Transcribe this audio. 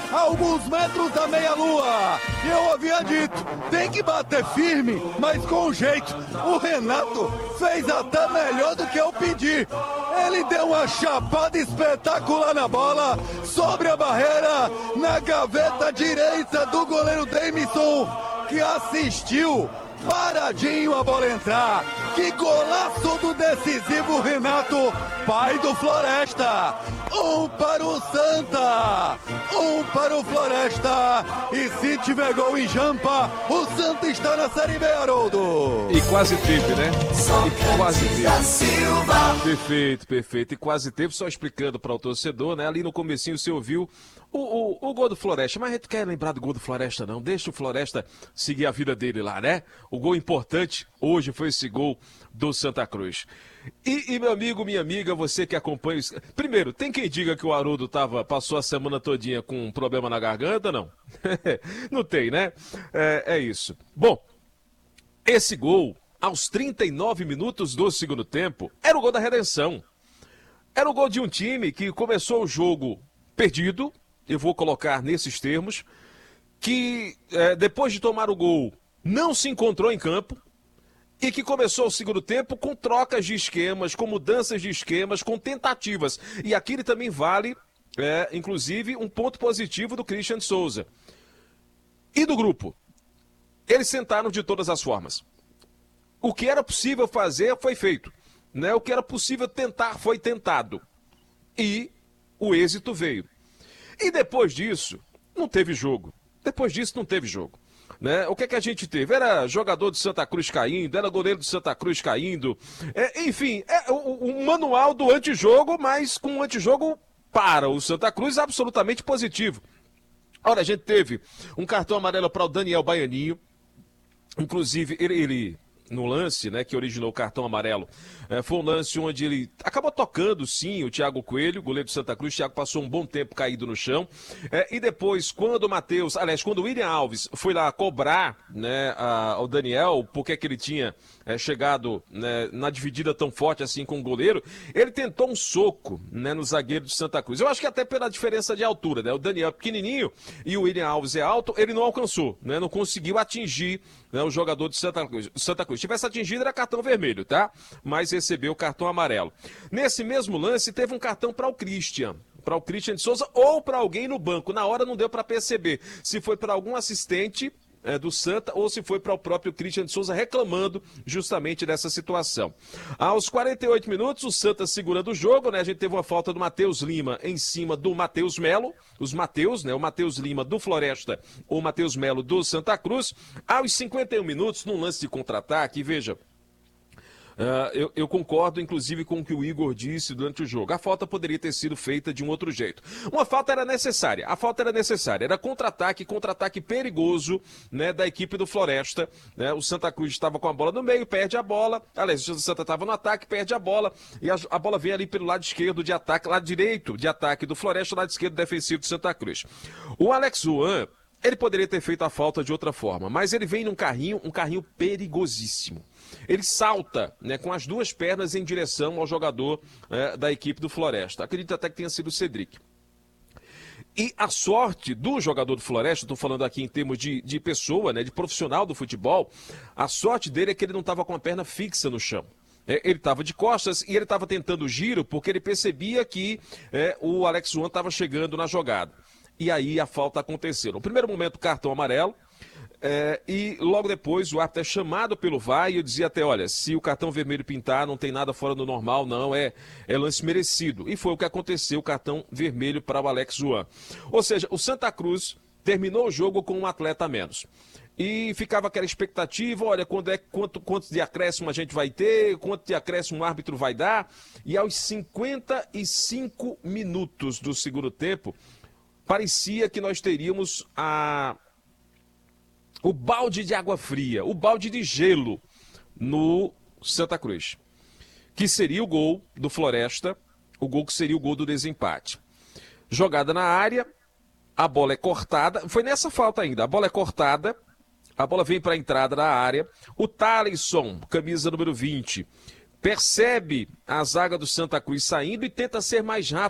alguns metros da meia-lua. Eu havia dito, tem que bater firme, mas com jeito. O Renato fez até melhor do que eu pedi. Ele deu uma chapada espetacular na bola, sobre a barreira, na gaveta direita do goleiro Davidson, que assistiu paradinho a bola entrar. Que golaço do decisivo Renato, pai do Floresta. Um para o Santa, um para o Floresta. E se tiver gol em Jampa, o Santa está na Série B, Haroldo. E quase teve, né? E quase teve. Perfeito, perfeito. E quase teve, só explicando para o torcedor, né? Ali no comecinho você ouviu o gol do Floresta, mas a gente quer lembrar do gol do Floresta não, deixa o Floresta seguir a vida dele lá, né? O gol importante hoje foi esse gol do Santa Cruz. E meu amigo, minha amiga, você que acompanha isso. Primeiro, tem quem diga que o Haroldo passou a semana todinha com um problema na garganta, não? Não tem, né? É isso. Bom, esse gol, aos 39 minutos do segundo tempo, era o gol da redenção. Era o gol de um time que começou o jogo perdido, eu vou colocar nesses termos, que depois de tomar o gol não se encontrou em campo e que começou o segundo tempo com trocas de esquemas, com mudanças de esquemas, com tentativas. E aqui também vale, inclusive, um ponto positivo do Christian Souza e do grupo. Eles sentaram de todas as formas. O que era possível fazer foi feito, né? O que era possível tentar foi tentado. E o êxito veio. E depois disso, não teve jogo. Depois disso, não teve jogo. Né? O que a gente teve? Era jogador do Santa Cruz caindo, era goleiro do Santa Cruz caindo. Enfim, o manual do antijogo, mas com um antijogo para o Santa Cruz absolutamente positivo. Olha, a gente teve um cartão amarelo para o Daniel Baianinho. Inclusive, ele no lance, né, que originou o cartão amarelo, foi um lance onde ele acabou tocando, sim, o Thiago Coelho, goleiro do Santa Cruz. O Thiago passou um bom tempo caído no chão. E depois, quando o William Alves foi lá cobrar, né, ao Daniel, porque que ele tinha chegado, né, na dividida tão forte assim com o goleiro, ele tentou um soco, né, no zagueiro do Santa Cruz. Eu acho que até pela diferença de altura, né, o Daniel é pequenininho e o William Alves é alto, ele não alcançou, né, não conseguiu atingir, né, o jogador do Santa Cruz. Se tivesse atingido, era cartão vermelho, tá? Mas recebeu cartão amarelo. Nesse mesmo lance, teve um cartão para o Christian de Souza ou para alguém no banco. Na hora não deu para perceber se foi para algum assistente do Santa ou se foi para o próprio Christian de Souza reclamando justamente dessa situação. Aos 48 minutos, o Santa segurando o jogo, né? A gente teve uma falta do Matheus Lima em cima do Matheus Melo, os Matheus, né? O Matheus Lima do Floresta, o Matheus Melo do Santa Cruz. Aos 51 minutos, num lance de contra-ataque, veja, eu concordo, inclusive, com o que o Igor disse durante o jogo. A falta poderia ter sido feita de um outro jeito. Uma falta era necessária. Era contra-ataque perigoso, né, da equipe do Floresta. Né? O Santa Cruz estava com a bola no meio, perde a bola. Aliás, o Santa estava no ataque, perde a bola. E a bola vem ali pelo lado esquerdo de ataque, lado direito de ataque do Floresta, lado esquerdo defensivo do Santa Cruz. O Alex Juan, ele poderia ter feito a falta de outra forma, mas ele vem num carrinho, um carrinho perigosíssimo. Ele salta, né, com as duas pernas em direção ao jogador da equipe do Floresta. Acredito até que tenha sido o Cedric. E a sorte do jogador do Floresta, estou falando aqui em termos de pessoa, né, de profissional do futebol, a sorte dele é que ele não estava com a perna fixa no chão. Ele estava de costas e ele estava tentando o giro porque ele percebia que o Alex Juan estava chegando na jogada. E aí a falta aconteceu. No primeiro momento, cartão amarelo. E logo depois o árbitro é chamado pelo VAR e eu dizia até, olha, se o cartão vermelho pintar, não tem nada fora do normal, não, é lance merecido. E foi o que aconteceu, cartão vermelho para o Alex Juan. Ou seja, o Santa Cruz terminou o jogo com um atleta a menos. E ficava aquela expectativa, olha, quanto de acréscimo a gente vai ter, quanto de acréscimo o árbitro vai dar. E aos 55 minutos do segundo tempo, parecia que nós teríamos o balde de água fria, o balde de gelo no Santa Cruz, que seria o gol do Floresta, o gol que seria o gol do desempate. Jogada na área, a bola é cortada, foi nessa falta ainda, a bola é cortada, a bola vem para a entrada da área, o Thalisson, camisa número 20, percebe a zaga do Santa Cruz saindo e tenta ser mais rápido